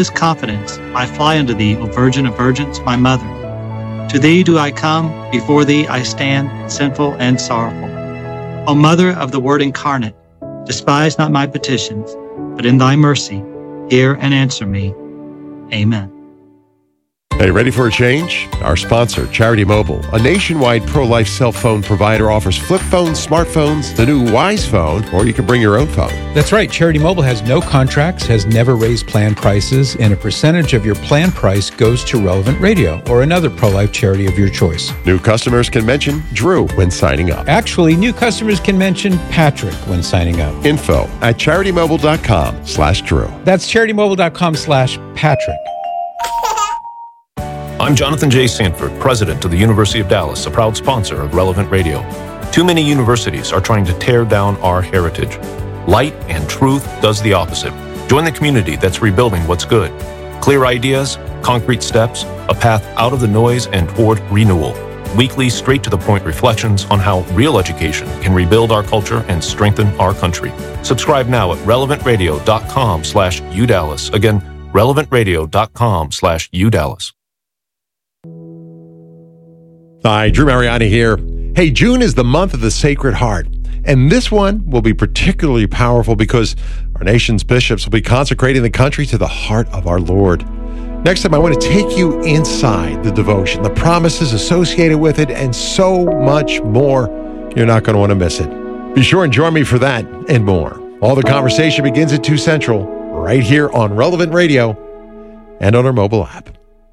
this confidence, I fly unto thee, O Virgin of Virgins, my mother. To thee do I come, before thee I stand, sinful and sorrowful. O Mother of the Word incarnate, despise not my petitions, but in thy mercy, hear and answer me. Amen. Hey, ready for a change? Our sponsor, Charity Mobile, a nationwide pro-life cell phone provider, offers flip phones, smartphones, the new Wise phone, or you can bring your own phone. That's right. Charity Mobile has no contracts, has never raised plan prices, and a percentage of your plan price goes to Relevant Radio or another pro-life charity of your choice. New customers can mention Drew when signing up. Actually, new customers can mention Patrick when signing up. Info at CharityMobile.com/Drew. That's CharityMobile.com/Patrick. I'm Jonathan J. Sanford, president of the University of Dallas, a proud sponsor of Relevant Radio. Too many universities are trying to tear down our heritage. Light and truth does the opposite. Join the community that's rebuilding what's good. Clear ideas, concrete steps, a path out of the noise and toward renewal. Weekly, straight-to-the-point reflections on how real education can rebuild our culture and strengthen our country. Subscribe now at relevantradio.com/UDallas. Again, relevantradio.com/UDallas. Hi, Drew Mariani here. Hey, June is the month of the Sacred Heart, and this one will be particularly powerful because our nation's bishops will be consecrating the country to the heart of our Lord. Next time, I want to take you inside the devotion, the promises associated with it, and so much more. You're not going to want to miss it. Be sure and join me for that and more. All the conversation begins at 2 Central, right here on Relevant Radio and on our mobile app.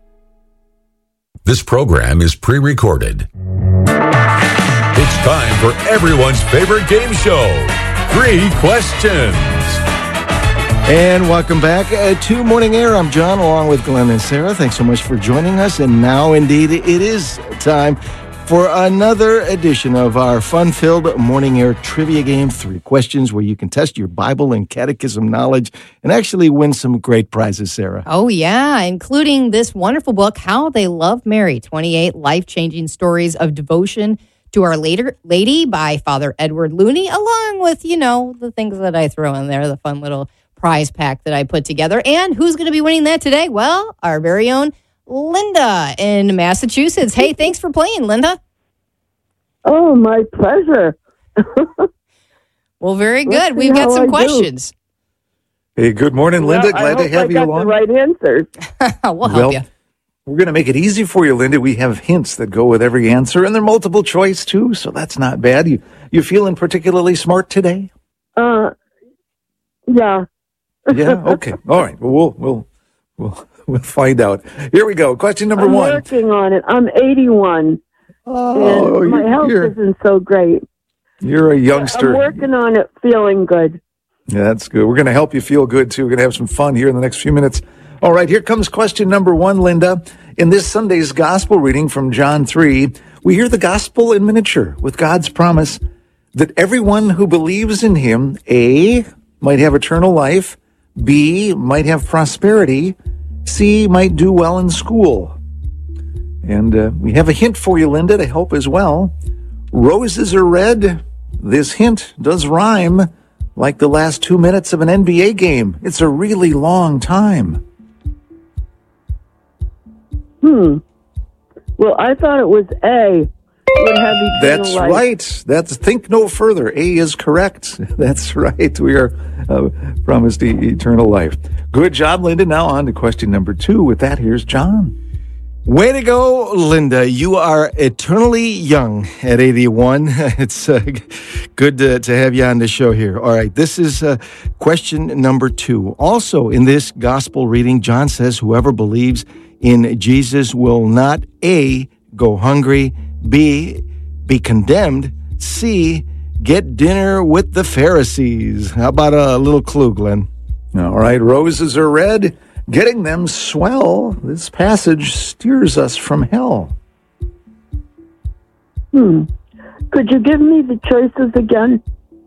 This program is pre-recorded. It's time for everyone's favorite game show, 3 Questions. And welcome back to Morning Air. I'm John, along with Glenn and Sarah. Thanks so much for joining us. And now, indeed, it is time for another edition of our fun-filled Morning Air trivia game, 3 Questions, where you can test your Bible and catechism knowledge and actually win some great prizes, Sarah. Oh, yeah, including this wonderful book, How They Love Mary, 28 Life-Changing Stories of Devotion to Our Lady by Father Edward Looney, along with, the things that I throw in there, the fun little prize pack that I put together. And who's going to be winning that today? Well, our very own Linda in Massachusetts. Hey, thanks for playing, Linda. Oh, my pleasure. Well, very good. We've got some questions. Hey, good morning, Linda. Glad to have you along. I got the right answers. We'll help you. We're going to make it easy for you, Linda. We have hints that go with every answer, and they're multiple choice, too, so that's not bad. You feeling particularly smart today? Yeah. Yeah, okay. All right. Well, we'll find out. Here we go. Question number 1. I'm working on it. I'm 81. Oh, and my health isn't so great. You're a youngster. I'm working on it, feeling good. Yeah, that's good. We're going to help you feel good, too. We're going to have some fun here in the next few minutes. All right, here comes question number 1, Linda. In this Sunday's gospel reading from John 3, we hear the gospel in miniature with God's promise that everyone who believes in him, A, might have eternal life, B, might have prosperity, C, might do well in school. And we have a hint for you, Linda, to help as well. Roses are red. This hint does rhyme like the last 2 minutes of an NBA game. It's a really long time. Well, I thought it was A. That's right. Think no further. A is correct. That's right. We are promised eternal life. Good job, Linda. Now on to question number 2. With that, here's John. Way to go, Linda. You are eternally young at 81. It's good to have you on the show here. All right, this is question number 2. Also, in this gospel reading, John says, whoever believes in Jesus will not, A, go hungry, B, be condemned, C, get dinner with the Pharisees. How about a little clue, Glenn? All right, roses are red. Getting them swell. This passage steers us from hell. Could you give me the choices again?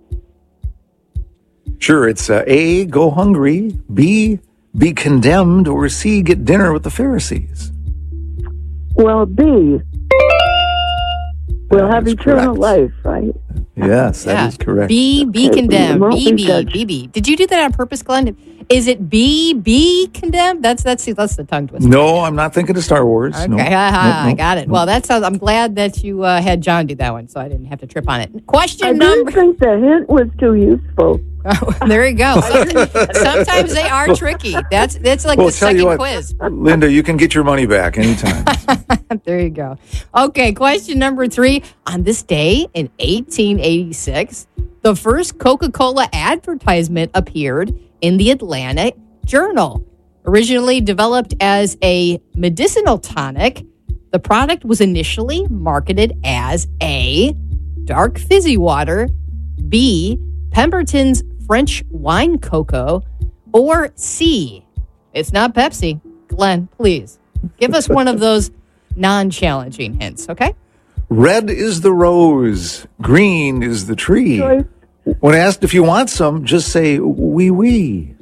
Sure, it's A, go hungry, B, be condemned, or C, get dinner with the Pharisees. Well, B. will have eternal life, right? Yes, that is correct. Be condemned. Won't be judged. Be. Did you do that on purpose, Glenn? Is it be condemned? That's the tongue twister. No, I'm not thinking of Star Wars. Okay, No. I got it. Well, I'm glad that you had John do that one, so I didn't have to trip on it. Question I number. didn't think the hint was too useful. Oh, there you go. Sometimes they are tricky. That's like Well, the tell you second what, quiz. Linda, you can get your money back anytime. There you go. Okay, question number 3. On this day in 1886, the first Coca-Cola advertisement appeared in the Atlantic Journal. Originally developed as a medicinal tonic, the product was initially marketed as A, dark fizzy water, B, Pemberton's French wine cocoa, or C, it's not Pepsi. Glenn, please give us one of those non-challenging hints, okay? Red is the rose, green is the tree. Choice. When asked if you want some, just say wee.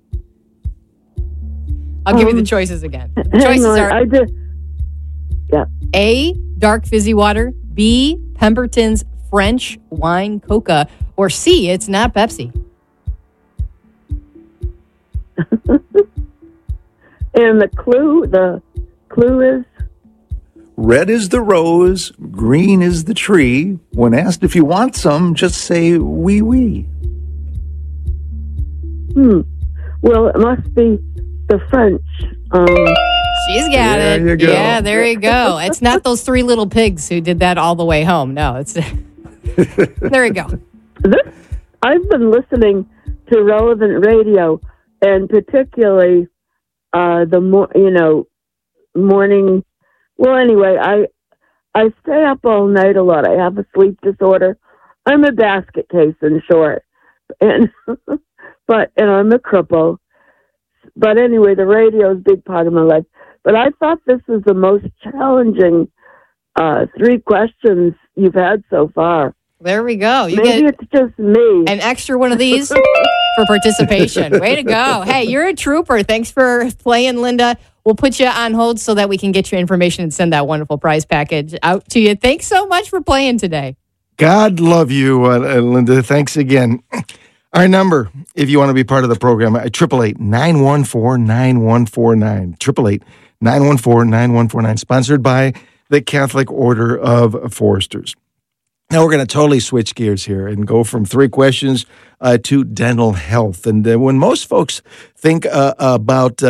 I'll give you the choices again. The Hang choices on, are I did. Yeah. A, dark fizzy water, B, Pemberton's French wine coca, or C, it's not Pepsi. And the clue is Red is the rose, green is the tree. When asked if you want some, just say wee. well, it must be the French. She's got it. There you go. Yeah, there you go. It's not those 3 little pigs who did that all the way home. No, it's there you go. I've been listening to Relevant Radio, and particularly morning. Well, anyway, I stay up all night a lot. I have a sleep disorder. I'm a basket case, in short, and I'm a cripple. But anyway, the radio is a big part of my life. But I thought this was the most challenging 3 questions you've had so far. There we go. You Maybe get it's just me. an extra one of these for participation. Way to go. Hey, you're a trooper. Thanks for playing, Linda. We'll put you on hold so that we can get your information and send that wonderful prize package out to you. Thanks so much for playing today. God love you, Linda. Thanks again. Our number, if you want to be part of the program, 888-914-9149. 888-914-9149. Sponsored by the Catholic Order of Foresters. Now we're going to totally switch gears here and go from 3 questions to dental health. And when most folks think about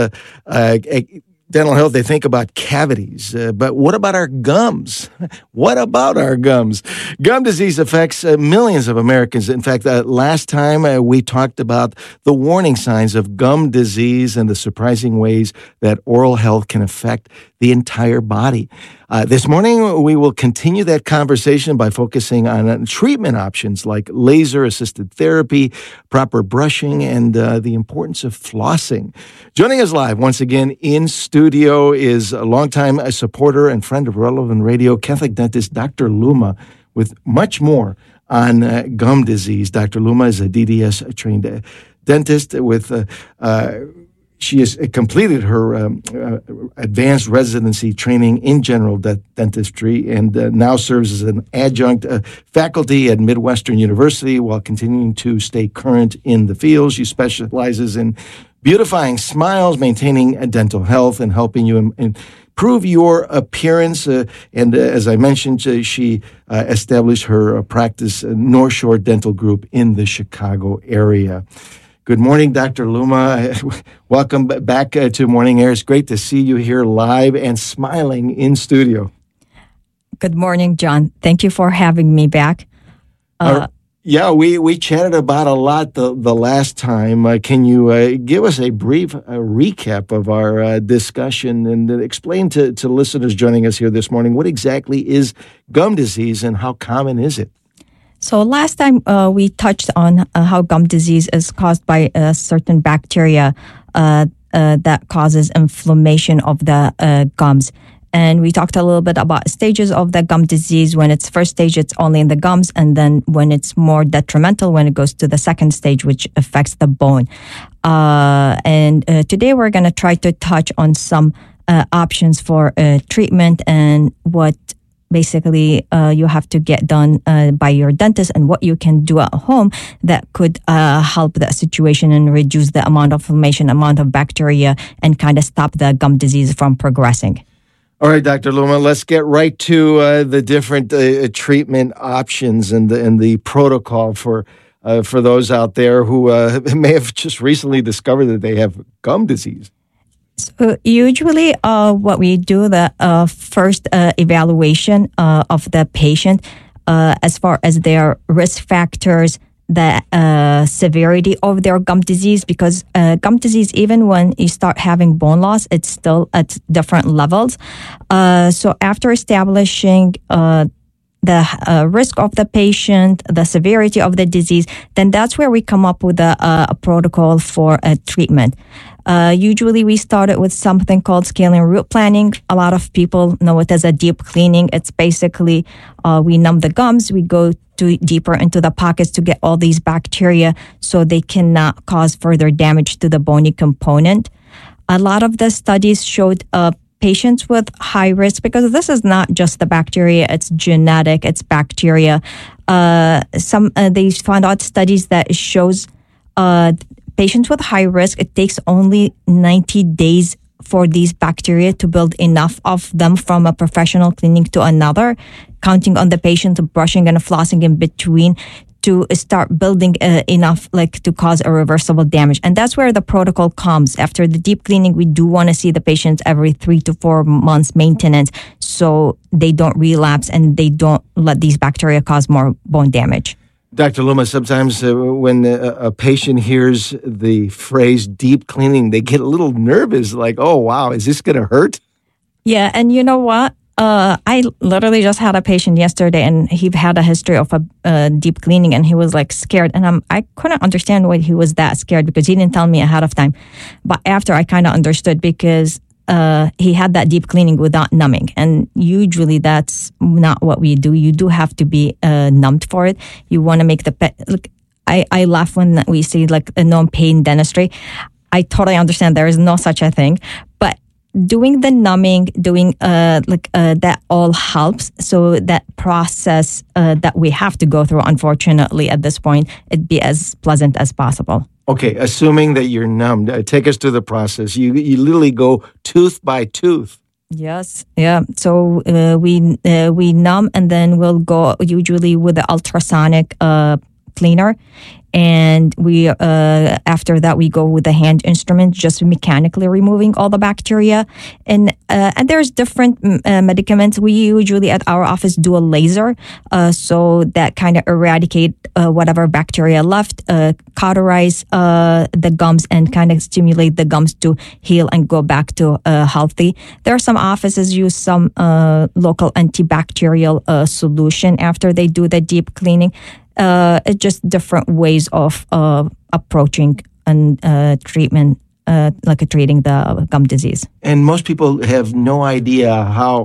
dental health, they think about cavities. But what about our gums? What about our gums? Gum disease affects millions of Americans. In fact, last time we talked about the warning signs of gum disease and the surprising ways that oral health can affect the entire body. This morning, we will continue that conversation by focusing on treatment options like laser-assisted therapy, proper brushing, and the importance of flossing. Joining us live once again in studio is a longtime supporter and friend of Relevant Radio, Catholic dentist Dr. Luma, with much more on gum disease. Dr. Luma is a DDS-trained dentist with she has completed her advanced residency training in general dentistry and now serves as an adjunct faculty at Midwestern University while continuing to stay current in the field. She specializes in beautifying smiles, maintaining dental health, and helping you improve your appearance. And as I mentioned, she established her practice, North Shore Dental Group, in the Chicago area. Good morning, Dr. Luma. Welcome back to Morning Air. It's great to see you here live and smiling in studio. Good morning, John. Thank you for having me back. Yeah, we chatted about a lot the last time. Can you give us a brief recap of our discussion and explain to listeners joining us here this morning what exactly is gum disease and how common is it? So last time we touched on how gum disease is caused by a certain bacteria that causes inflammation of the gums. And we talked a little bit about stages of the gum disease. When it's first stage, it's only in the gums. And then when it's more detrimental, when it goes to the second stage, which affects the bone. And today we're going to try to touch on some options for treatment and what basically you have to get done by your dentist, and what you can do at home that could help that situation and reduce the amount of inflammation, amount of bacteria, and kind of stop the gum disease from progressing. All right, Dr. Luma, let's get right to the different treatment options and the protocol for those out there who may have just recently discovered that they have gum disease. So usually what we do, the first evaluation of the patient as far as their risk factors, the severity of their gum disease, because gum disease, even when you start having bone loss, it's still at different levels. So after establishing the risk of the patient, the severity of the disease, then that's where we come up with a protocol for a treatment. Usually we started with something called scaling root planning. A lot of people know it as a deep cleaning. It's basically we numb the gums, we go deeper into the pockets to get all these bacteria so they cannot cause further damage to the bony component. A lot of the studies showed patients with high risk, because this is not just the bacteria, it's genetic, it's bacteria. They found out studies that shows patients with high risk, it takes only 90 days for these bacteria to build enough of them from a professional clinic to another, counting on the patient brushing and flossing in between to start building enough to cause irreversible damage. And that's where the protocol comes. After the deep cleaning, we do want to see the patients every 3 to 4 months maintenance so they don't relapse and they don't let these bacteria cause more bone damage. Dr. Luma, sometimes when a patient hears the phrase deep cleaning, they get a little nervous, like, oh, wow, is this going to hurt? Yeah, and you know what? I literally just had a patient yesterday, and he had a history of a deep cleaning, and he was scared. And I couldn't understand why he was that scared, because he didn't tell me ahead of time. But after, I kind of understood, because he had that deep cleaning without numbing. And usually that's not what we do. You do have to be numbed for it. You want to make the pet. Look, I laugh when we see a no-pain dentistry. I totally understand there is no such a thing. But doing the numbing, doing that all helps. So that process that we have to go through, unfortunately, at this point, it be as pleasant as possible. Okay, assuming that you're numbed, take us through the process. You literally go tooth by tooth. Yes, yeah. So we numb, and then we'll go usually with the ultrasonic cleaner. And we after that we go with the hand instrument, just mechanically removing all the bacteria. And there's different medicaments. We usually at our office do a laser, so that kind of eradicate whatever bacteria left, cauterize the gums, and kind of stimulate the gums to heal and go back to healthy. There are some offices use some local antibacterial solution after they do the deep cleaning. It's just different ways of approaching and treatment, treating the gum disease. And most people have no idea how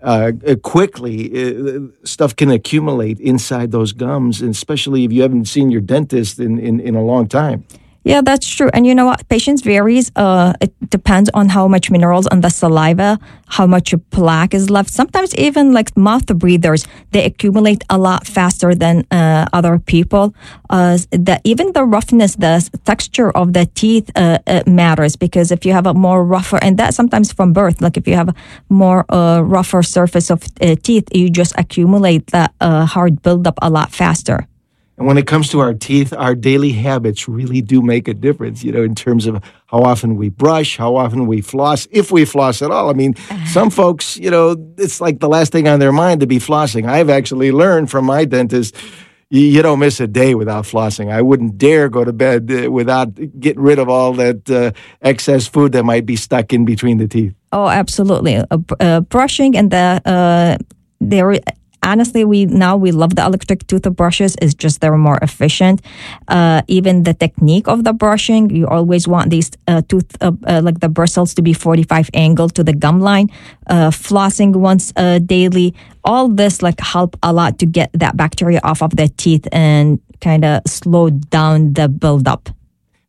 quickly stuff can accumulate inside those gums, and especially if you haven't seen your dentist in a long time. Yeah, that's true. And you know what? Patients varies. It depends on how much minerals on the saliva, how much plaque is left. Sometimes even mouth breathers, they accumulate a lot faster than other people. Even the roughness, the texture of the teeth matters, because if you have a more rougher, and that sometimes from birth, if you have a more rougher surface of teeth, you just accumulate that hard buildup a lot faster. And when it comes to our teeth, our daily habits really do make a difference, in terms of how often we brush, how often we floss, if we floss at all. I mean, some folks, it's the last thing on their mind to be flossing. I've actually learned from my dentist, you don't miss a day without flossing. I wouldn't dare go to bed without getting rid of all that excess food that might be stuck in between the teeth. Oh, absolutely. Brushing and honestly, we love the electric toothbrushes. It's just they're more efficient. Even the technique of the brushing, you always want these the bristles to be 45 angle to the gum line. Flossing once daily. All this help a lot to get that bacteria off of the teeth and kind of slow down the buildup.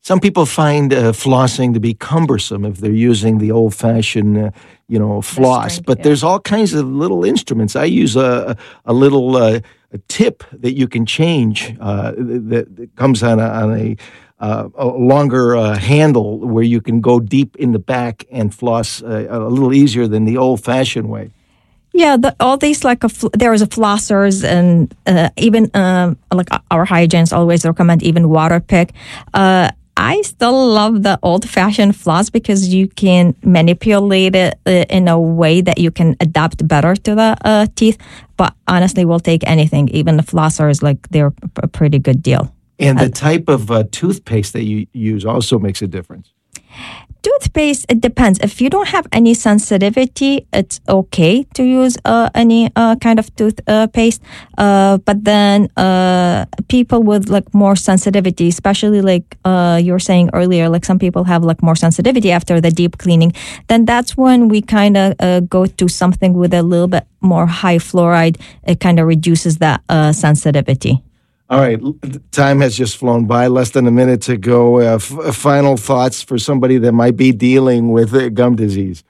some people find flossing to be cumbersome if they're using the old-fashioned, floss. But there's all kinds of little instruments. I use a little a tip that you can change that comes on a longer handle where you can go deep in the back and floss a little easier than the old-fashioned way. Yeah, all these there's flossers and even like our hygienists always recommend even Waterpik. I still love the old-fashioned floss because you can manipulate it in a way that you can adapt better to the teeth. But honestly, we'll take anything. Even the flossers, they're a pretty good deal. And the type of toothpaste that you use also makes a difference. Toothpaste, it depends. If you don't have any sensitivity, it's okay to use any kind of toothpaste. But then people with more sensitivity, especially you were saying earlier, some people have more sensitivity after the deep cleaning, then that's when we kind of go to something with a little bit more high fluoride. It kind of reduces that sensitivity. All right, time has just flown by. Less than a minute to go. Final thoughts for somebody that might be dealing with gum disease.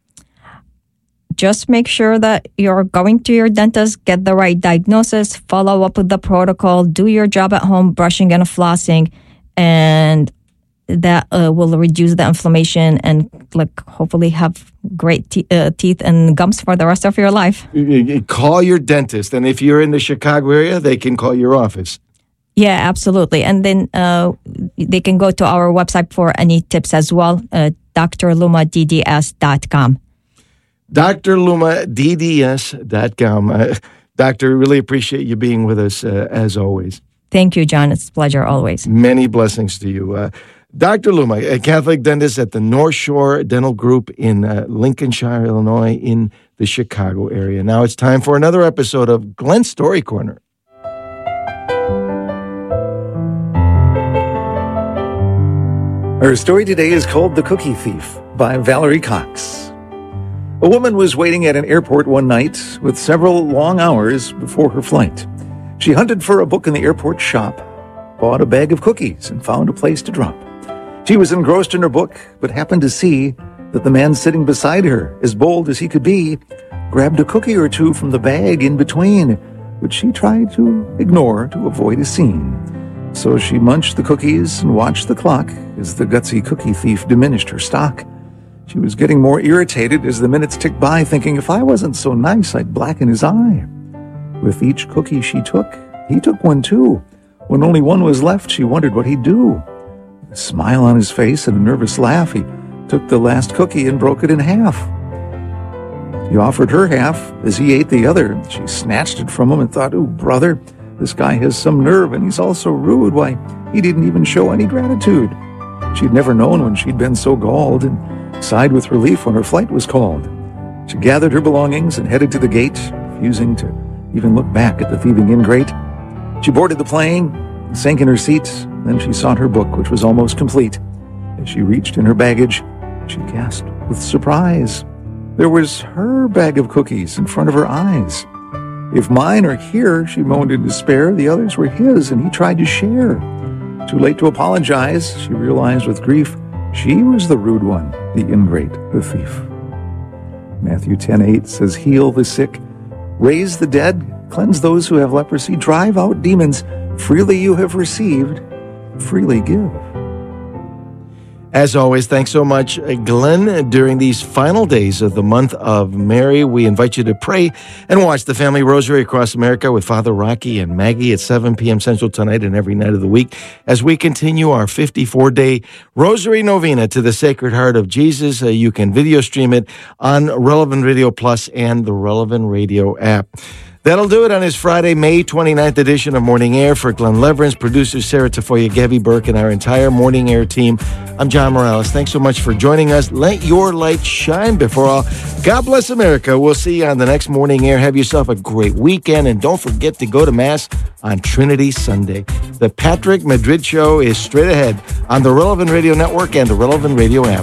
Just make sure that you're going to your dentist, get the right diagnosis, follow up with the protocol, do your job at home, brushing and flossing, and that will reduce the inflammation and hopefully have great teeth and gums for the rest of your life. Call your dentist, and if you're in the Chicago area, they can call your office. Yeah, absolutely. And then they can go to our website for any tips as well, drlumadds.com. drlumadds.com. Doctor, really appreciate you being with us as always. Thank you, John. It's a pleasure always. Many blessings to you. Dr. Luma, a Catholic dentist at the North Shore Dental Group in Lincolnshire, Illinois, in the Chicago area. Now it's time for another episode of Glenn's Story Corner. Our story today is called The Cookie Thief by Valerie Cox. A woman was waiting at an airport one night with several long hours before her flight. She hunted for a book in the airport shop, bought a bag of cookies, and found a place to drop. She was engrossed in her book, but happened to see that the man sitting beside her, as bold as he could be, grabbed a cookie or two from the bag in between, which she tried to ignore to avoid a scene. So she munched the cookies and watched the clock as the gutsy cookie thief diminished her stock. She was getting more irritated as the minutes ticked by, thinking if I wasn't so nice, I'd blacken his eye. With each cookie she took, he took one too. When only one was left, she wondered what he'd do. A smile on his face and a nervous laugh, he took the last cookie and broke it in half. He offered her half as he ate the other. She snatched it from him and thought, "Ooh, brother, this guy has some nerve and he's also rude. Why, he didn't even show any gratitude." She'd never known when she'd been so galled and sighed with relief when her flight was called. She gathered her belongings and headed to the gate, refusing to even look back at the thieving ingrate. She boarded the plane, sank in her seat, then she sought her book, which was almost complete. As she reached in her baggage, she gasped with surprise. There was her bag of cookies in front of her eyes. "If mine are here," she moaned in despair, "the others were his, and he tried to share." Too late to apologize, she realized with grief she was the rude one, the ingrate, the thief. Matthew 10:8 says, "Heal the sick, raise the dead, cleanse those who have leprosy, drive out demons. Freely you have received, freely give." As always, thanks so much, Glenn. During these final days of the month of Mary, we invite you to pray and watch the Family Rosary Across America with Father Rocky and Maggie at 7 p.m. Central tonight and every night of the week as we continue our 54-day Rosary Novena to the Sacred Heart of Jesus. You can video stream it on Relevant Radio Plus and the Relevant Radio app. That'll do it on this Friday, May 29th edition of Morning Air. For Glenn Leverance, producers Sarah Tafoya, Gabby Burke, and our entire Morning Air team, I'm John Morales. Thanks so much for joining us. Let your light shine before all. God bless America. We'll see you on the next Morning Air. Have yourself a great weekend, and don't forget to go to Mass on Trinity Sunday. The Patrick Madrid Show is straight ahead on the Relevant Radio Network and the Relevant Radio app.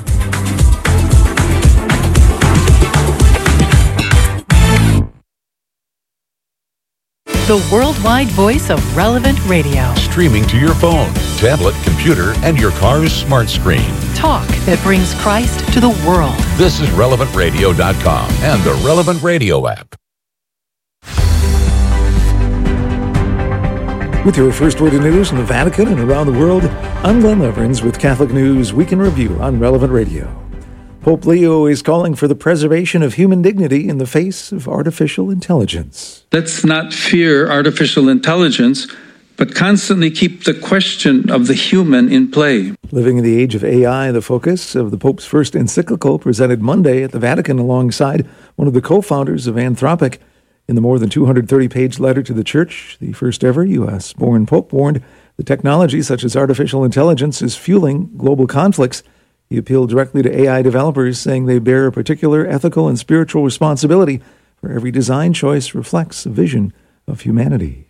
The the worldwide voice of Relevant Radio. Streaming to your phone, tablet, computer, and your car's smart screen. Talk that brings Christ to the world. This is RelevantRadio.com and the Relevant Radio app. With your first word of news from the Vatican and around the world, I'm Glenn Leverins with Catholic News Week in Review on Relevant Radio. Pope Leo is calling for the preservation of human dignity in the face of artificial intelligence. Let's not fear artificial intelligence, but constantly keep the question of the human in play. Living in the age of AI, the focus of the Pope's first encyclical presented Monday at the Vatican alongside one of the co-founders of Anthropic. In the more than 230-page letter to the Church, the first ever U.S.-born Pope warned that technology such as artificial intelligence is fueling global conflicts. He appealed directly to AI developers, saying they bear a particular ethical and spiritual responsibility for every design choice reflects a vision of humanity.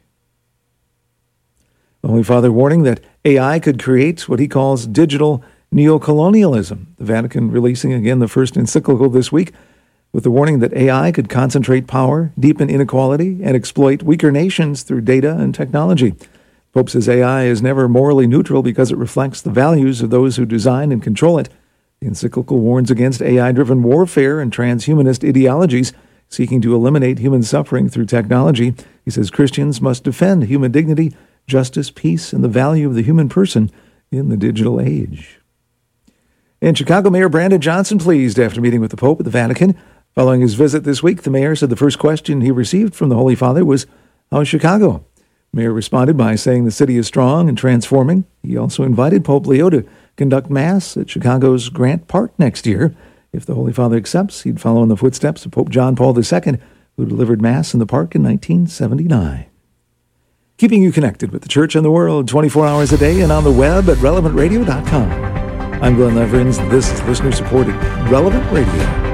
The Holy Father warning that AI could create what he calls digital neocolonialism. The Vatican releasing again the first encyclical this week with the warning that AI could concentrate power, deepen inequality, and exploit weaker nations through data and technology. Pope says AI is never morally neutral because it reflects the values of those who design and control it. The encyclical warns against AI-driven warfare and transhumanist ideologies seeking to eliminate human suffering through technology. He says Christians must defend human dignity, justice, peace, and the value of the human person in the digital age. And Chicago Mayor Brandon Johnson pleased after meeting with the Pope at the Vatican. Following his visit this week, the mayor said the first question he received from the Holy Father was, "How's Chicago?" The mayor responded by saying the city is strong and transforming. He also invited Pope Leo to conduct Mass at Chicago's Grant Park next year. If the Holy Father accepts, he'd follow in the footsteps of Pope John Paul II, who delivered Mass in the park in 1979. Keeping you connected with the Church and the world 24 hours a day and on the web at RelevantRadio.com. I'm Glenn Leverins. This is listener-supported Relevant Radio.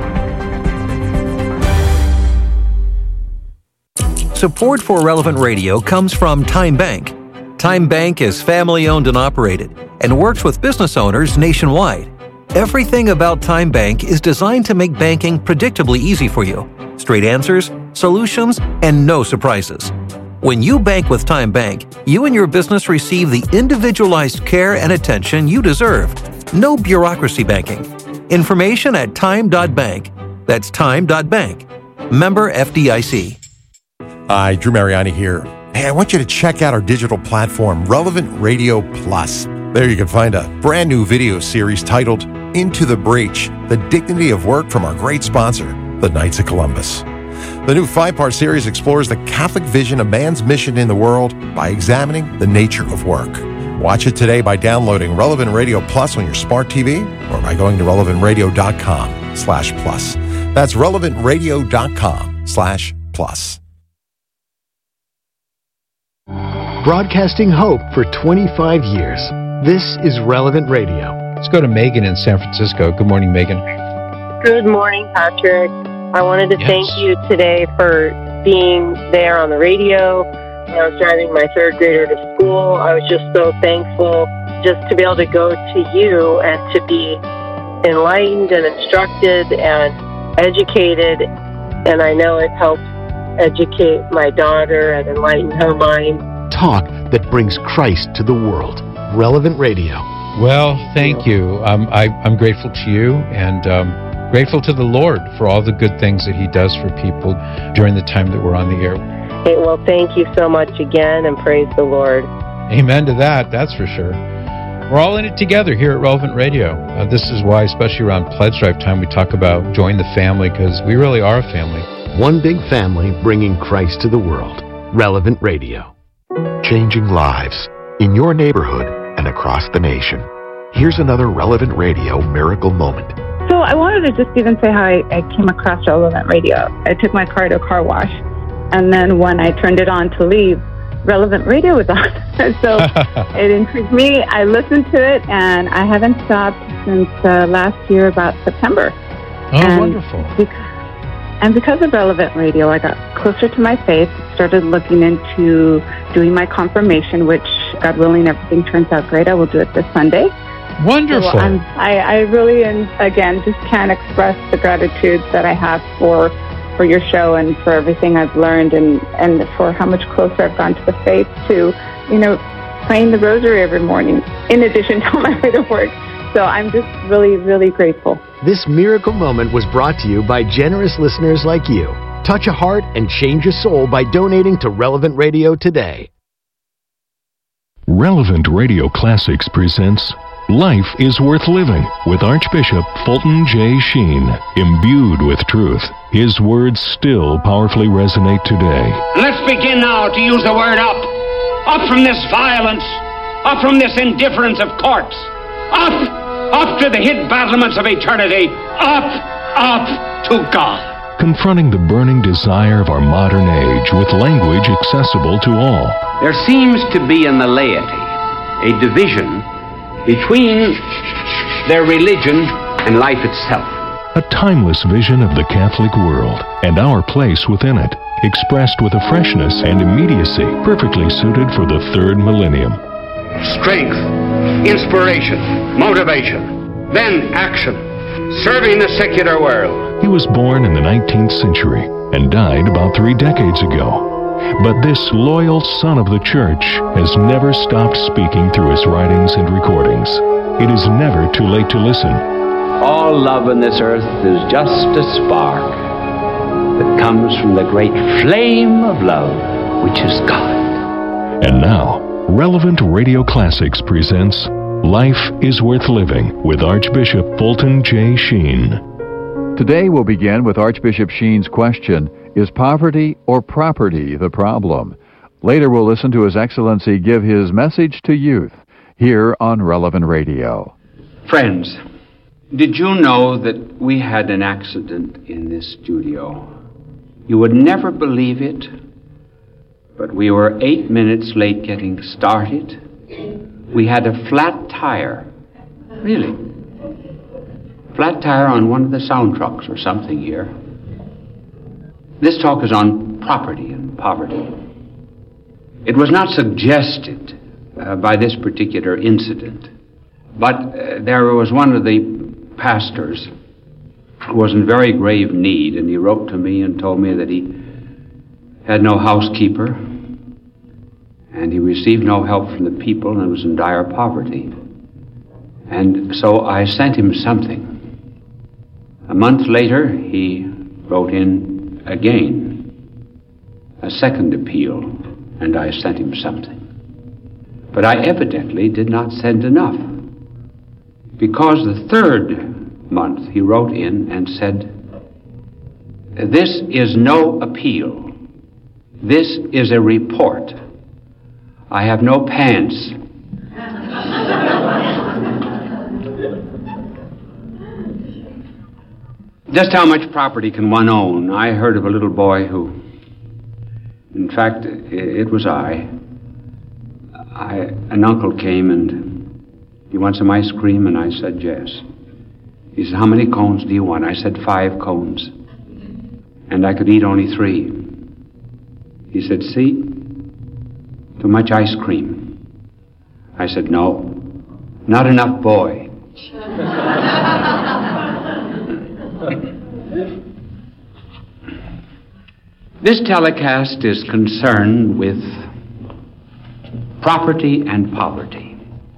Support for Relevant Radio comes from Time Bank. Time Bank is family-owned and operated and works with business owners nationwide. Everything about Time Bank is designed to make banking predictably easy for you. Straight answers, solutions, and no surprises. When you bank with Time Bank, you and your business receive the individualized care and attention you deserve. No bureaucracy banking. Information at time.bank. That's time.bank. Member FDIC. Hi, Drew Mariani here. Hey, I want you to check out our digital platform, Relevant Radio Plus. There you can find a brand new video series titled Into the Breach, The Dignity of Work from our great sponsor, the Knights of Columbus. The new 5-part series explores the Catholic vision of man's mission in the world by examining the nature of work. Watch it today by downloading Relevant Radio Plus on your smart TV or by going to relevantradio.com/plus. That's relevantradio.com/plus. Broadcasting hope for 25 years. This is Relevant Radio. Let's go to Megan in San Francisco. Good morning, Megan. Good morning, Patrick. I wanted to thank you today for being there on the radio. When I was driving my third grader to school, I was just so thankful just to be able to go to you and to be enlightened and instructed and educated. And I know it helped educate my daughter and enlighten her mind. Talk that brings Christ to the world. Relevant Radio. Well, thank you. I'm grateful to you and grateful to the Lord for all the good things that He does for people during the time that we're on the air. Hey, well, thank you so much again, and praise the Lord. Amen to that, that's for sure. We're all in it together here at Relevant Radio. This is why, especially around Pledge Drive time, we talk about join the family, because we really are a family. One big family bringing Christ to the world. Relevant Radio. Changing lives in your neighborhood and across the nation. Here's another Relevant Radio miracle moment. So I wanted to just even say how I came across Relevant Radio. I took my car to a car wash, and then when I turned it on to leave, Relevant Radio was on. So it intrigued me. I listened to it, and I haven't stopped since last year, about September. Oh, wonderful. Because of Relevant Radio, I got closer to my faith, started looking into doing my confirmation, which, God willing, everything turns out great. I will do it this Sunday. Wonderful. So I really, and again, just can't express the gratitude that I have for for your show and for everything I've learned and for how much closer I've gone to the faith to, praying the rosary every morning in addition to my way to work. So I'm just really, really grateful. This miracle moment was brought to you by generous listeners like you. Touch a heart and change a soul by donating to Relevant Radio today. Relevant Radio Classics presents Life is Worth Living with Archbishop Fulton J. Sheen. Imbued with truth, his words still powerfully resonate today. Let's begin now to use the word up. Up from this violence. Up from this indifference of courts. Up to the hid battlements of eternity. Up to God. Confronting the burning desire of our modern age with language accessible to all. There seems to be in the laity a division between their religion and life itself. A timeless vision of the Catholic world and our place within it, expressed with a freshness and immediacy perfectly suited for the third millennium. Strength, inspiration, motivation, then action, serving the secular world. He was born in the 19th century and died about 3 decades ago. But this loyal son of the church has never stopped speaking through his writings and recordings. It is never too late to listen. All love on this earth is just a spark that comes from the great flame of love, which is God. And now, Relevant Radio Classics presents Life is Worth Living with Archbishop Fulton J. Sheen. Today we'll begin with Archbishop Sheen's question, is poverty or property the problem? Later we'll listen to His Excellency give his message to youth here on Relevant Radio. Friends, did you know that we had an accident in this studio? You would never believe it, but we were 8 minutes late getting started. We had a flat tire. Really? Flat tire on one of the sound trucks or something here. This talk is on property and poverty. It was not suggested by this particular incident, but there was one of the pastors who was in very grave need, and he wrote to me and told me that he had no housekeeper, and he received no help from the people and was in dire poverty. And so I sent him something. A month later, he wrote in again, a second appeal, and I sent him something. But I evidently did not send enough, because the third month he wrote in and said, "This is no appeal. This is a report. I have no pants." Just how much property can one own? I heard of a little boy who, in fact, it was an uncle came and he wants some ice cream, and I said yes. He said, "How many cones do you want?" I said 5 cones. And I could eat only 3. He said, "See, too much ice cream." I said, "No, not enough boy." This telecast is concerned with property and poverty.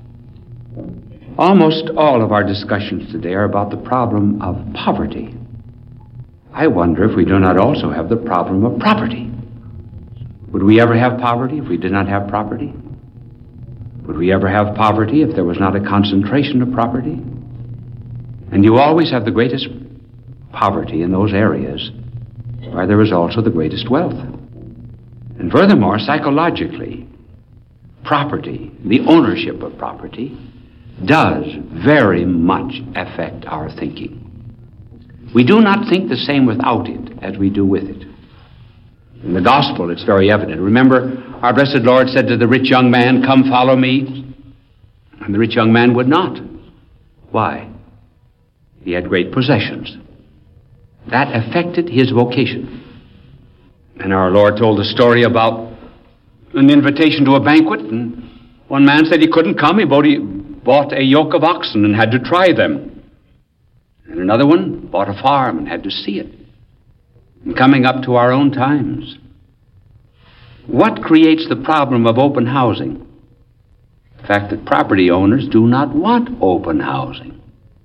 Almost all of our discussions today are about the problem of poverty. I wonder if we do not also have the problem of property. Would we ever have poverty if we did not have property? Would we ever have poverty if there was not a concentration of property? And you always have the greatest poverty in those areas where there is also the greatest wealth. And furthermore, psychologically, property, the ownership of property, does very much affect our thinking. We do not think the same without it as we do with it. In the gospel, it's very evident. Remember, our blessed Lord said to the rich young man, "Come, follow me." And the rich young man would not. Why? He had great possessions. That affected his vocation. And our Lord told a story about an invitation to a banquet, and one man said he couldn't come. He bought a yoke of oxen and had to try them. And another one bought a farm and had to see it. And coming up to our own times, what creates the problem of open housing? The fact that property owners do not want open housing.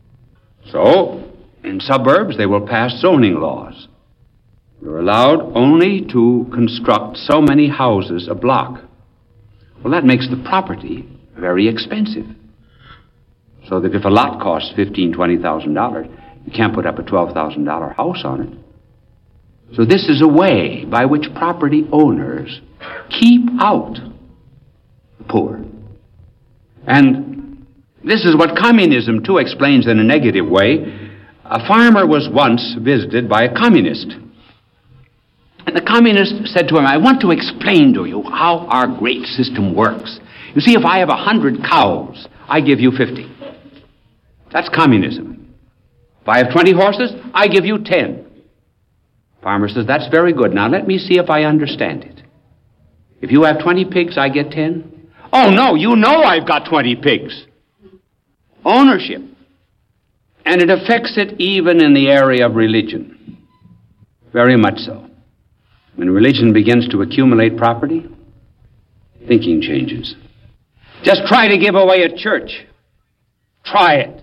So, in suburbs, they will pass zoning laws. You're allowed only to construct so many houses a block. Well, that makes the property very expensive. So that if a lot costs $15,000, $20,000, you can't put up a $12,000 house on it. So this is a way by which property owners keep out the poor. And this is what communism, too, explains in a negative way. A farmer was once visited by a communist. And the communist said to him, I want to explain to you how our great system works. You see, if I have 100 cows, I give you 50. That's communism. If I have 20 horses, I give you 10. Farmer says, that's very good. Now let me see if I understand it. If you have 20 pigs, I get 10? Oh, no, you know I've got 20 pigs. Ownership. And it affects it even in the area of religion. Very much so. When religion begins to accumulate property, thinking changes. Just try to give away a church. Try it.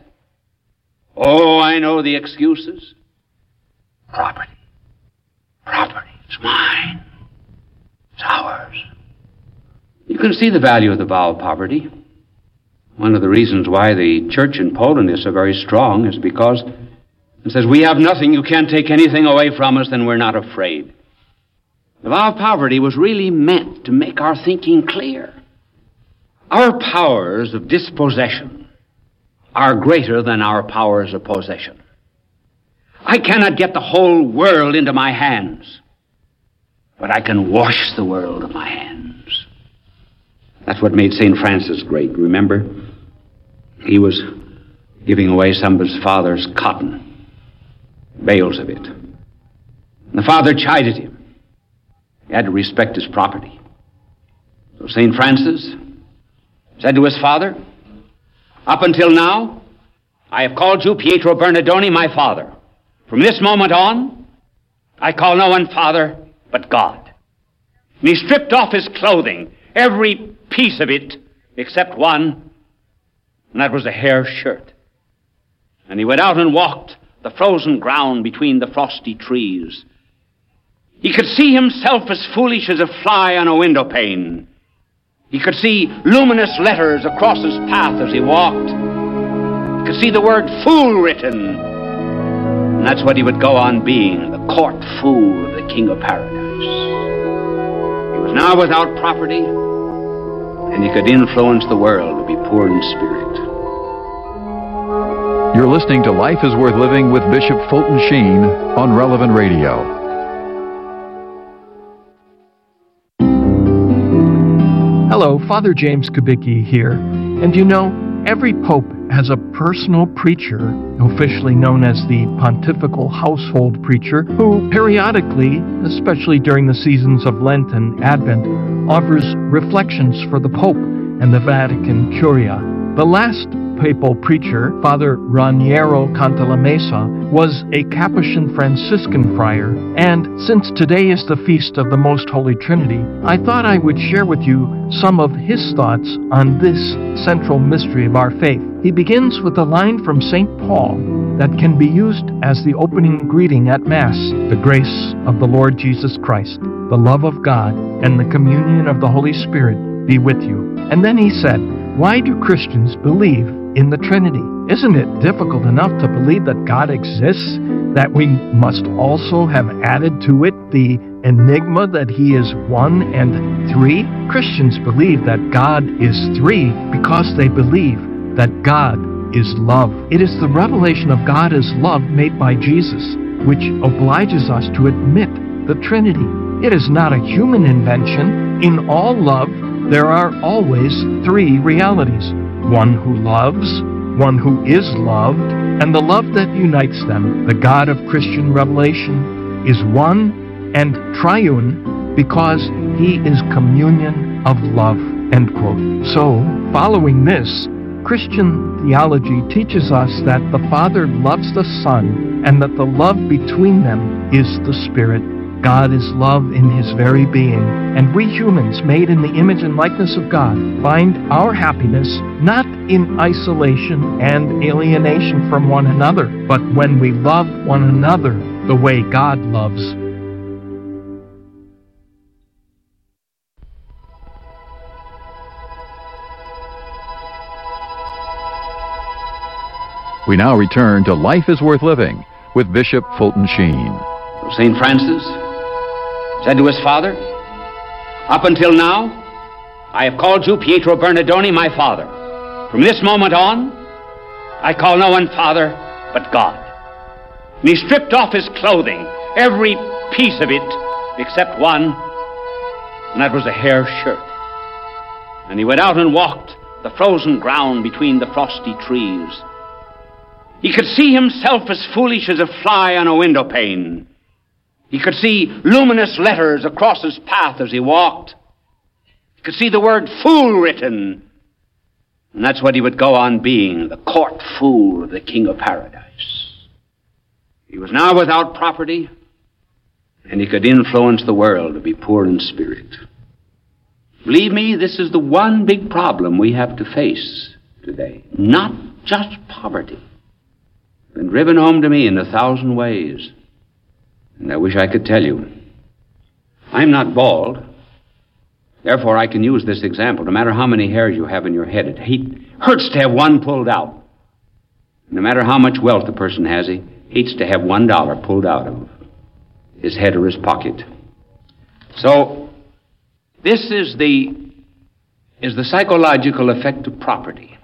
Oh, I know the excuses. Property. Property. It's mine. It's ours. You can see the value of the vow of poverty. One of the reasons why the church in Poland is so very strong is because it says, we have nothing, you can't take anything away from us, and we're not afraid. The vow of poverty was really meant to make our thinking clear. Our powers of dispossession are greater than our powers of possession. I cannot get the whole world into my hands, but I can wash the world of my hands. That's what made St. Francis great. Remember? He was giving away some of his father's cotton, bales of it. And the father chided him. He had to respect his property. So St. Francis said to his father, up until now, I have called you Pietro Bernardoni my father. From this moment on, I call no one father but God. And he stripped off his clothing, every piece of it except one, and that was a hair shirt. And he went out and walked the frozen ground between the frosty trees. He could see himself as foolish as a fly on a window pane. He could see luminous letters across his path as he walked. He could see the word fool written. And that's what he would go on being, the court fool of the King of Paradise. He was now without property, and he could influence the world to be poor in spirit. You're listening to Life is Worth Living with Bishop Fulton Sheen on Relevant Radio. Hello, Father James Kubicki here. And you know, every pope has a personal preacher, officially known as the Pontifical Household Preacher, who periodically, especially during the seasons of Lent and Advent, offers reflections for the Pope and the Vatican Curia. The last papal preacher, Father Raniero Cantalamessa, was a Capuchin Franciscan friar, and since today is the feast of the Most Holy Trinity, I thought I would share with you some of his thoughts on this central mystery of our faith. He begins with a line from St. Paul that can be used as the opening greeting at Mass: the grace of the Lord Jesus Christ, the love of God, and the communion of the Holy Spirit be with you. And then he said, why do Christians believe in the Trinity? Isn't it difficult enough to believe that God exists, that we must also have added to it the enigma that he is one and three? Christians believe that God is three because they believe that God is love. It is the revelation of God as love made by Jesus which obliges us to admit the Trinity. It is not a human invention. In all love, there are always three realities: one who loves, one who is loved, and the love that unites them. The God of Christian revelation is one and triune because he is communion of love. End quote. So, following this, Christian theology teaches us that the Father loves the Son and that the love between them is the Spirit. God is love in His very being, and we humans, made in the image and likeness of God, find our happiness not in isolation and alienation from one another, but when we love one another the way God loves. We now return to Life is Worth Living with Bishop Fulton Sheen. St. Francis said to his father, "Up until now, I have called you Pietro Bernardoni my father. From this moment on, I call no one father but God." And he stripped off his clothing, every piece of it except one, and that was a hair shirt. And he went out and walked the frozen ground between the frosty trees. He could see himself as foolish as a fly on a window pane. He could see luminous letters across his path as he walked. He could see the word fool written. And that's what he would go on being, the court fool of the King of Paradise. He was now without property, and he could influence the world to be poor in spirit. Believe me, this is the one big problem we have to face today. Not just poverty. It's been driven home to me in 1,000 ways. And I wish I could tell you. I'm not bald. Therefore, I can use this example. No matter how many hairs you have in your head, it hurts to have one pulled out. No matter how much wealth a person has, he hates to have $1 pulled out of his head or his pocket. So, this is the psychological effect of property.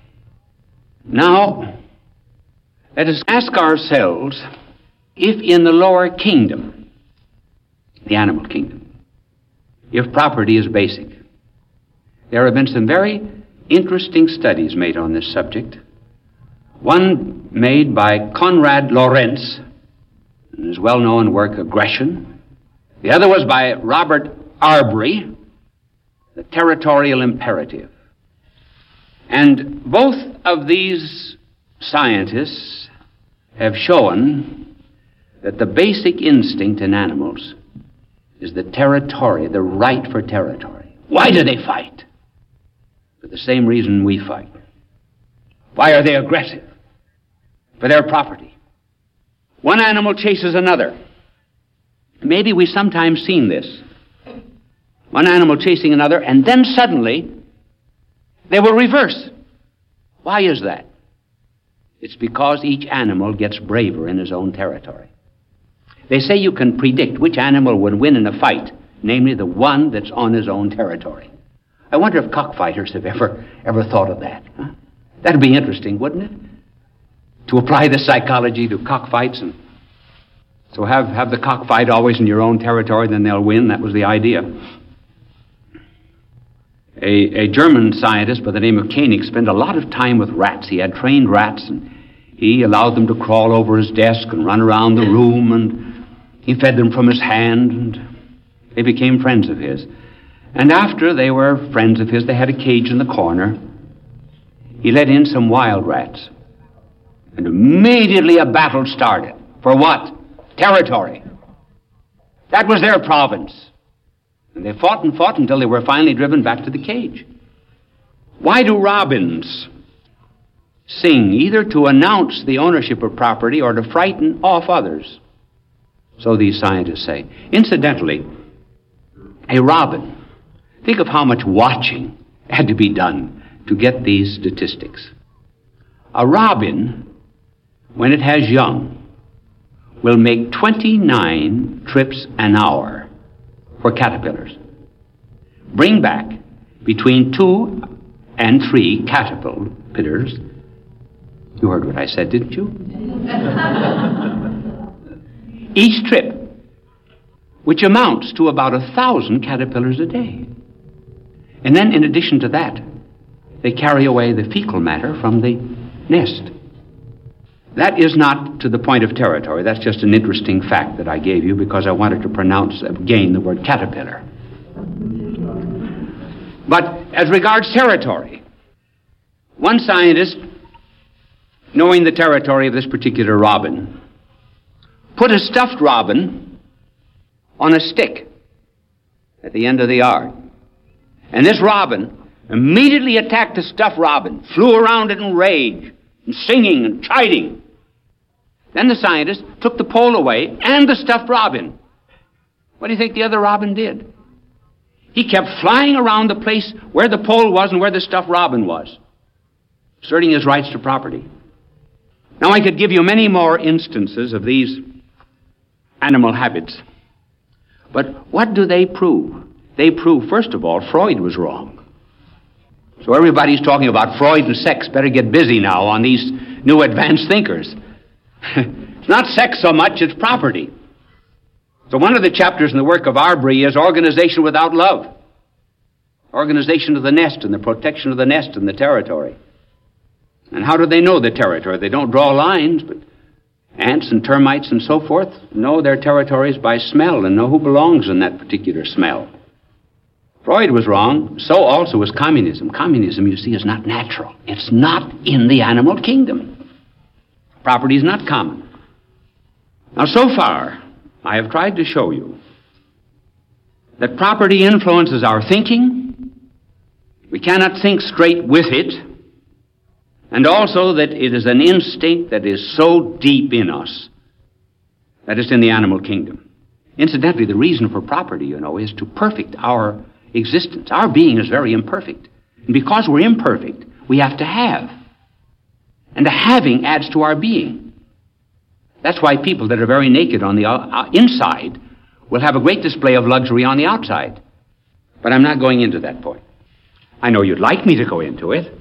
Now, let us ask ourselves if in the lower kingdom, the animal kingdom, if property is basic. There have been some very interesting studies made on this subject. One made by Konrad Lorenz, in his well-known work, Aggression. The other was by Robert Arbery, The Territorial Imperative. And both of these scientists have shown that the basic instinct in animals is the territory, the right for territory. Why do they fight? For the same reason we fight. Why are they aggressive? For their property. One animal chases another. Maybe we've sometimes seen this. One animal chasing another, and then suddenly they will reverse. Why is that? It's because each animal gets braver in his own territory. They say you can predict which animal would win in a fight, namely the one that's on his own territory. I wonder if cockfighters have ever thought of that. Huh? That'd be interesting, wouldn't it? To apply this psychology to cockfights, and so have the cockfight always in your own territory, then they'll win. That was the idea. A German scientist by the name of Koenig spent a lot of time with rats. He had trained rats, and he allowed them to crawl over his desk and run around the room, and he fed them from his hand, and they became friends of his. And after they were friends of his, they had a cage in the corner. He let in some wild rats. And immediately a battle started. For what? Territory. That was their province. And they fought and fought until they were finally driven back to the cage. Why do robins sing? Either to announce the ownership of property or to frighten off others. So these scientists say. Incidentally, a robin, think of how much watching had to be done to get these statistics. A robin, when it has young, will make 29 trips an hour for caterpillars. Bring back between 2 and 3 caterpillars. You heard what I said, didn't you? Each trip, which amounts to about 1,000 caterpillars a day. And then, in addition to that, they carry away the fecal matter from the nest. That is not to the point of territory. That's just an interesting fact that I gave you because I wanted to pronounce again the word caterpillar. But as regards territory, One scientist, knowing the territory of this particular robin, put a stuffed robin on a stick at the end of the yard. And this robin immediately attacked the stuffed robin, flew around it in rage, and singing and chiding. Then the scientist took the pole away and the stuffed robin. What do you think the other robin did? He kept flying around the place where the pole was and where the stuffed robin was, asserting his rights to property. Now, I could give you many more instances of these animal habits. But what do they prove? They prove, first of all, Freud was wrong. So everybody's talking about Freud and sex. Better get busy now on these new advanced thinkers. It's not sex so much, it's property. So one of the chapters in the work of Arbery is organization without love. Organization of the nest and the protection of the nest and the territory. And how do they know the territory? They don't draw lines, but ants and termites and so forth know their territories by smell and know who belongs in that particular smell. Freud was wrong. So also was communism. Communism, you see, is not natural. It's not in the animal kingdom. Property is not common. Now, so far, I have tried to show you that property influences our thinking. We cannot think straight with it. And also that it is an instinct that is so deep in us that it's in the animal kingdom. Incidentally, the reason for property, you know, is to perfect our existence. Our being is very imperfect. And because we're imperfect, we have to have. And the having adds to our being. That's why people that are very naked on the inside will have a great display of luxury on the outside. But I'm not going into that point. I know you'd like me to go into it.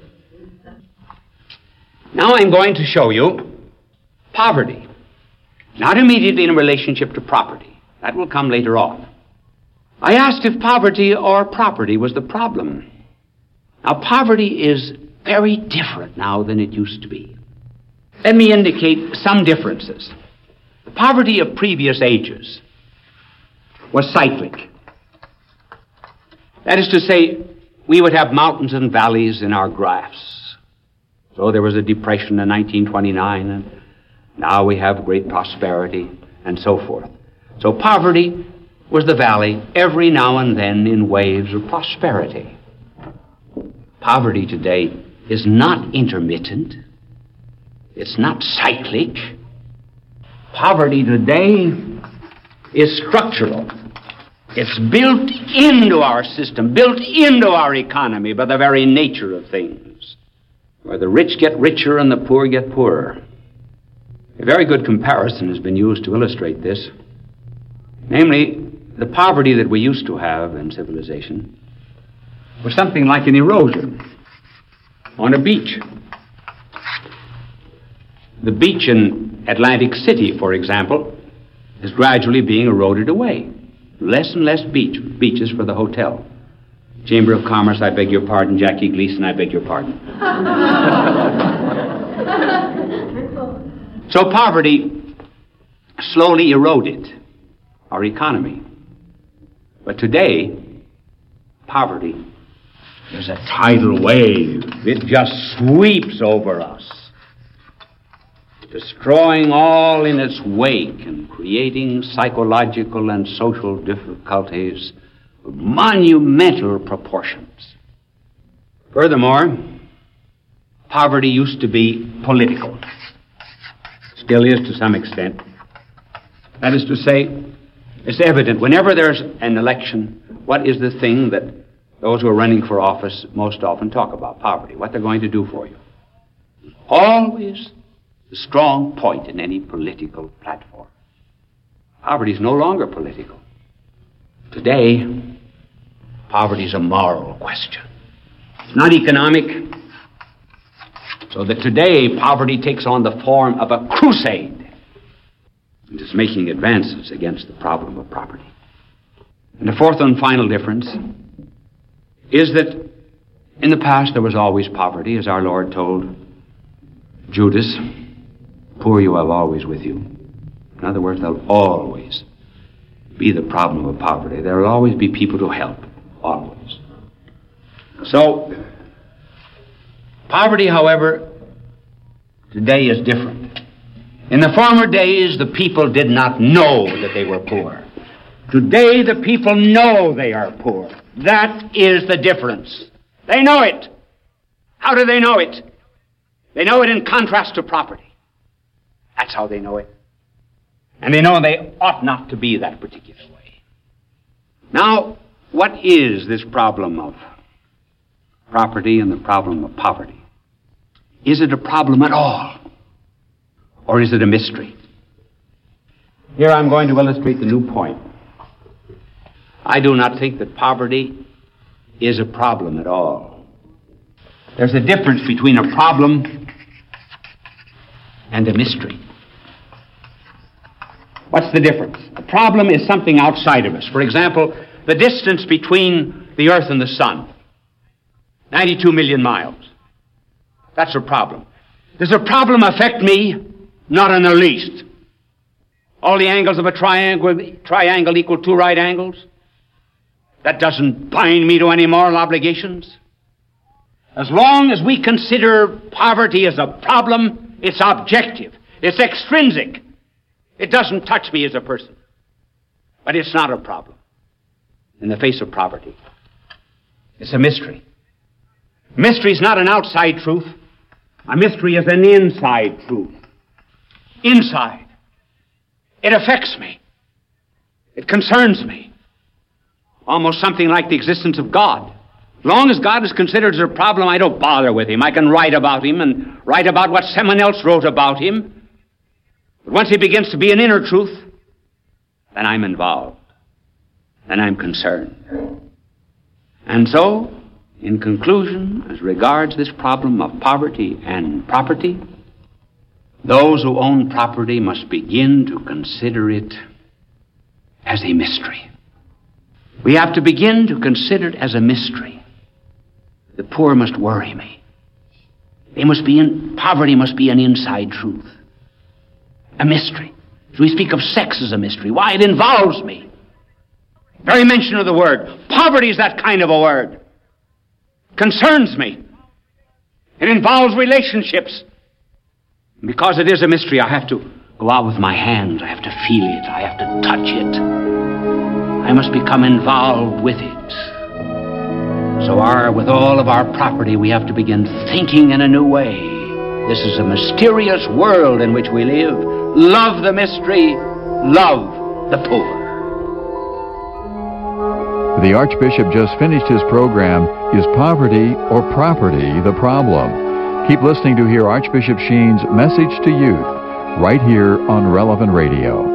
Now I'm going to show you poverty. Not immediately in relationship to property. That will come later on. I asked if poverty or property was the problem. Now, poverty is very different now than it used to be. Let me indicate some differences. The poverty of previous ages was cyclic. That is to say, we would have mountains and valleys in our graphs. So there was a depression in 1929, and now we have great prosperity, and so forth. So poverty was the valley every now and then in waves of prosperity. Poverty today is not intermittent. It's not cyclic. Poverty today is structural. It's built into our system, built into our economy by the very nature of things, where the rich get richer and the poor get poorer. A very good comparison has been used to illustrate this. Namely, the poverty that we used to have in civilization was something like an erosion on a beach. The beach in Atlantic City, for example, is gradually being eroded away. Less and less beaches for the hotel. Chamber of Commerce, I beg your pardon. Jackie Gleason, I beg your pardon. So poverty slowly eroded our economy. But today, poverty is a tidal wave. It just sweeps over us, destroying all in its wake and creating psychological and social difficulties of monumental proportions. Furthermore, poverty used to be political. Still is to some extent. That is to say, it's evident whenever there's an election, what is the thing that those who are running for office most often talk about? Poverty, what they're going to do for you. Always the strong point in any political platform. Poverty is no longer political. Today, poverty is a moral question. It's not economic. So that today, poverty takes on the form of a crusade. It is making advances against the problem of property. And the fourth and final difference is that in the past there was always poverty, as our Lord told Judas, poor you have always with you. In other words, there'll always be the problem of poverty. There will always be people to help, always. So, Poverty, however, today is different. In the former days, the people did not know that they were poor. Today, the people know they are poor. That is the difference. They know it. How do they know it? They know it in contrast to property. That's how they know it. And they know they ought not to be that particular way. Now, what is this problem of property and the problem of poverty? Is it a problem at all? Or is it a mystery? Here I'm going to illustrate the new point. I do not think that poverty is a problem at all. There's a difference between a problem and a mystery. What's the difference? A problem is something outside of us. For example, the distance between the Earth and the Sun. 92 million miles. That's a problem. Does a problem affect me? Not in the least. All the angles of a triangle equal 2 right angles? That doesn't bind me to any moral obligations. As long as we consider poverty as a problem, it's objective. It's extrinsic. It doesn't touch me as a person. But it's not a problem in the face of poverty. It's a mystery. Mystery is not an outside truth. A mystery is an inside truth. Inside. It affects me. It concerns me. Almost something like the existence of God. As long as God is considered as a problem, I don't bother with him. I can write about him and write about what someone else wrote about him. But once he begins to be an inner truth, then I'm involved. Then I'm concerned. And so, in conclusion, as regards this problem of poverty and property, those who own property must begin to consider it as a mystery. We have to begin to consider it as a mystery. The poor must worry me. Poverty must be an inside truth. A mystery. So we speak of sex as a mystery. Why? It involves me. Very mention of the word. Poverty is that kind of a word. Concerns me. It involves relationships. And because it is a mystery, I have to go out with my hands. I have to feel it. I have to touch it. I must become involved with it. So with all of our property, we have to begin thinking in a new way. This is a mysterious world in which we live. Love the mystery. Love the poor. The Archbishop just finished his program, Is Poverty or Property the Problem? Keep listening to hear Archbishop Sheen's Message to Youth right here on Relevant Radio.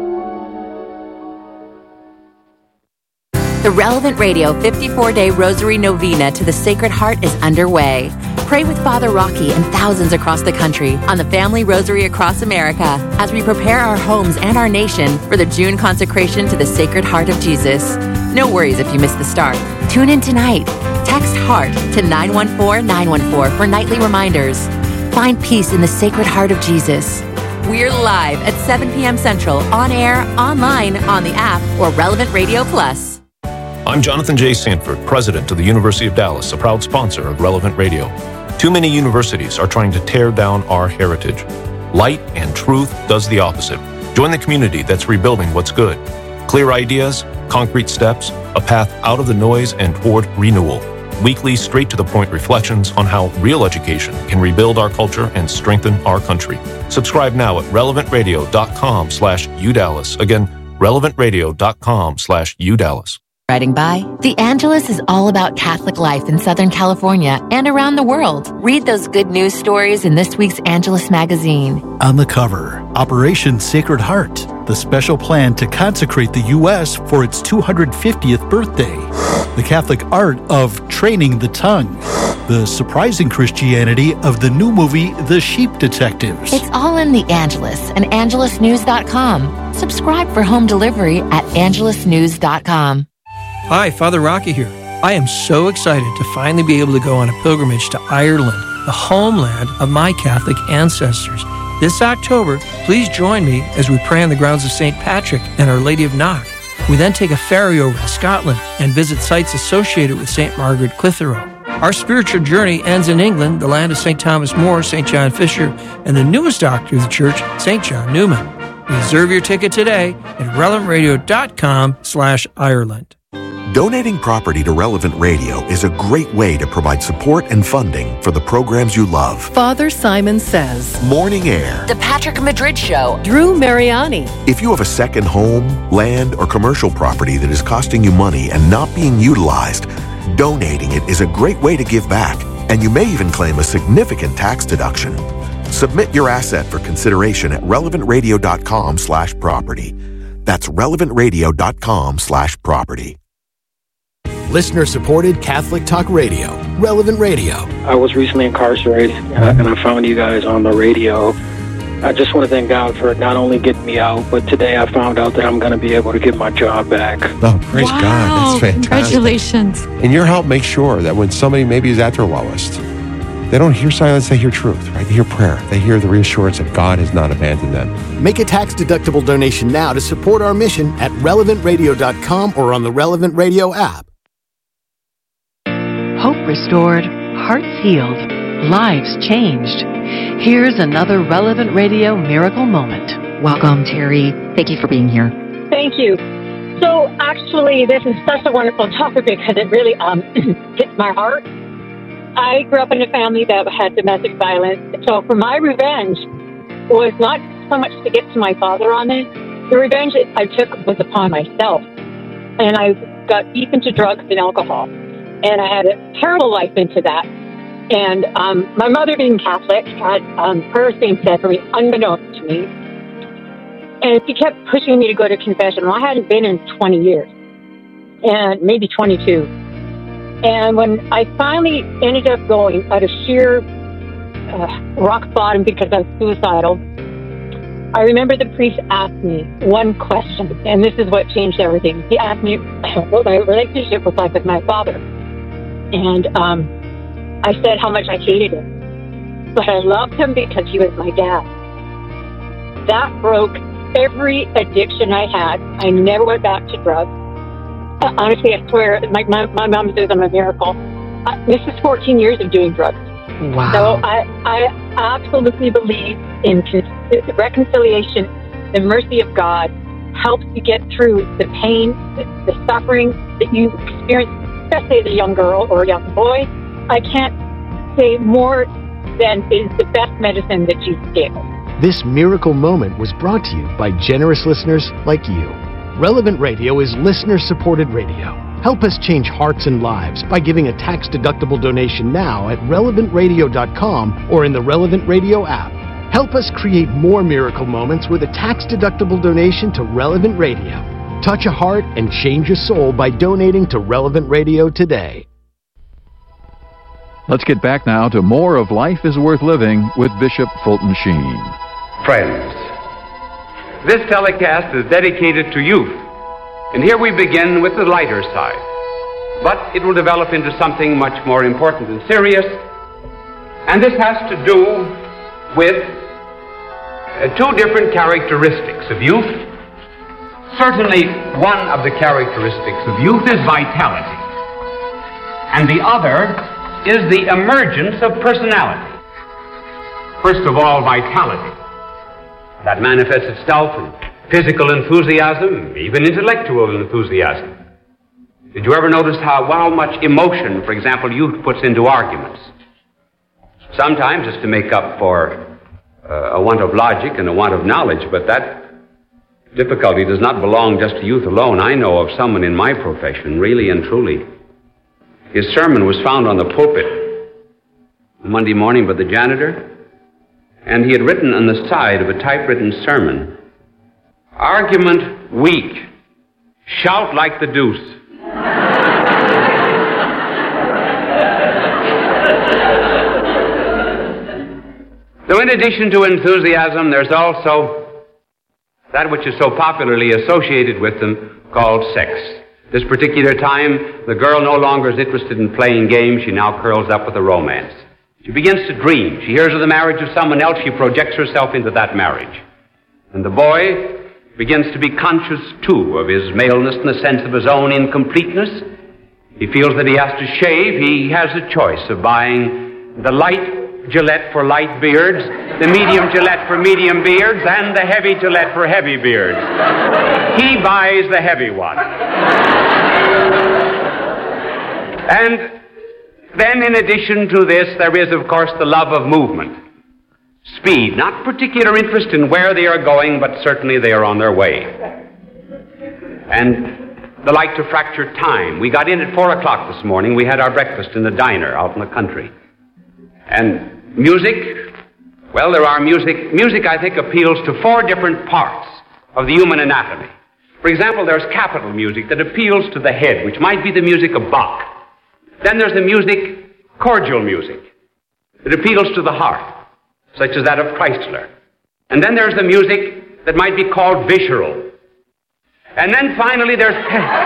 The Relevant Radio 54-Day Rosary Novena to the Sacred Heart is underway. Pray with Father Rocky and thousands across the country on the Family Rosary across America as we prepare our homes and our nation for the June consecration to the Sacred Heart of Jesus. No worries if you missed the start. Tune in tonight. Text HEART to 914-914 for nightly reminders. Find peace in the Sacred Heart of Jesus. We're live at 7 p.m. Central, on air, online, on the app, or Relevant Radio Plus. I'm Jonathan J. Sanford, president of the University of Dallas, a proud sponsor of Relevant Radio. Too many universities are trying to tear down our heritage. Light and truth does the opposite. Join the community that's rebuilding what's good. Clear ideas, concrete steps, a path out of the noise and toward renewal. Weekly, straight-to-the-point reflections on how real education can rebuild our culture and strengthen our country. Subscribe now at relevantradio.com/UDallas. Again, relevantradio.com/UDallas. Writing by The Angelus is all about Catholic life in Southern California and around the world. Read those good news stories in this week's Angelus magazine. On the cover, Operation Sacred Heart, the special plan to consecrate the U.S. for its 250th birthday. The Catholic art of training the tongue. The surprising Christianity of the new movie, The Sheep Detectives. It's all in The Angelus and angelusnews.com. Subscribe for home delivery at angelusnews.com. Hi, Father Rocky here. I am so excited to finally be able to go on a pilgrimage to Ireland, the homeland of my Catholic ancestors. This October, please join me as we pray on the grounds of St. Patrick and Our Lady of Knock. We then take a ferry over to Scotland and visit sites associated with St. Margaret Clitheroe. Our spiritual journey ends in England, the land of St. Thomas More, St. John Fisher, and the newest doctor of the church, St. John Newman. Reserve your ticket today at relevantradio.com/Ireland. Donating property to Relevant Radio is a great way to provide support and funding for the programs you love. Father Simon Says, Morning Air, The Patrick Madrid Show, Drew Mariani. If you have a second home, land, or commercial property that is costing you money and not being utilized, donating it is a great way to give back, and you may even claim a significant tax deduction. Submit your asset for consideration at relevantradio.com/property. That's relevantradio.com/property. Listener-supported Catholic Talk Radio, Relevant Radio. I was recently incarcerated, and I found you guys on the radio. I just want to thank God for not only getting me out, but today I found out that I'm going to be able to get my job back. Oh, praise God. That's fantastic. Congratulations. And your help makes sure that when somebody maybe is at their lowest, they don't hear silence, they hear truth, right? They hear prayer. They hear the reassurance that God has not abandoned them. Make a tax-deductible donation now to support our mission at relevantradio.com or on the Relevant Radio app. Hope restored, hearts healed, lives changed. Here's another Relevant Radio miracle moment. Welcome, Terry. Thank you for being here. Thank you. So actually, this is such a wonderful topic because it really hits my heart. I grew up in a family that had domestic violence. So for my revenge was not so much to get to my father on it. The revenge I took was upon myself. And I got deep into drugs and alcohol. And I had a terrible life into that. And my mother, being Catholic, had her same sex for me, unbeknownst to me. And she kept pushing me to go to confession. Well, I hadn't been in 20 years, and maybe 22. And when I finally ended up going out of sheer rock bottom because I was suicidal, I remember the priest asked me one question, and this is what changed everything. He asked me what my relationship was like with my father. And I said how much I hated him. But I loved him because he was my dad. That broke every addiction I had. I never went back to drugs. Honestly, I swear, my mom says I'm a miracle. This is 14 years of doing drugs. Wow. So I absolutely believe in reconciliation. The mercy of God helps you get through the pain, the suffering that you experience, especially as a young girl or a young boy. I can't say more than is the best medicine that Jesus gave us. This miracle moment was brought to you by generous listeners like you. Relevant Radio is listener-supported radio. Help us change hearts and lives by giving a tax-deductible donation now at relevantradio.com or in the Relevant Radio app. Help us create more miracle moments with a tax-deductible donation to Relevant Radio. Touch a heart and change a soul by donating to Relevant Radio today. Let's get back now to more of Life is Worth Living with Bishop Fulton Sheen. Friends, this telecast is dedicated to youth. And here we begin with the lighter side. But it will develop into something much more important and serious. And this has to do with two different characteristics of youth. Certainly, one of the characteristics of youth is vitality. And the other is the emergence of personality. First of all, vitality. That manifests itself in physical enthusiasm, even intellectual enthusiasm. Did you ever notice how much emotion, for example, youth puts into arguments? Sometimes it's to make up for a want of logic and a want of knowledge, but that difficulty does not belong just to youth alone. I know of someone in my profession, really and truly. His sermon was found on the pulpit Monday morning by the janitor, and he had written on the side of a typewritten sermon, "Argument weak, shout like the deuce." So in addition to enthusiasm, there's also that which is so popularly associated with them called sex. This particular time, the girl no longer is interested in playing games. She now curls up with a romance. She begins to dream. She hears of the marriage of someone else. She projects herself into that marriage. And the boy begins to be conscious, too, of his maleness and the sense of his own incompleteness. he feels that he has to shave, he has a choice of buying the light Gillette for light beards, the medium Gillette for medium beards, and the heavy Gillette for heavy beards. He buys the heavy one. And then, in addition to this, there is, of course, the love of movement. Speed, not particular interest in where they are going, but certainly they are on their way. And the like to fracture time. We got in at 4 o'clock this morning. We had our breakfast in the diner out in the country. And music, well, there are music. Music, I think, appeals to 4 different parts of the human anatomy. For example, there's capital music that appeals to the head, which might be the music of Bach. Then there's the music, cordial music, that appeals to the heart, such as that of Chrysler. And then there's the music that might be called visceral. And then finally there's